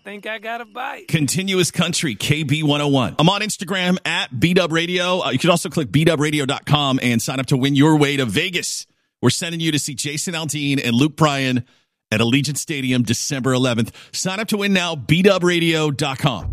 think I got a bite. Continuous Country, KB101. I'm on Instagram at BDubRadio. You can also click BDubRadio.com and sign up to win your way to Vegas. We're sending you to see Jason Aldean and Luke Bryan at Allegiant Stadium December 11th. Sign up to win now, BDubRadio.com.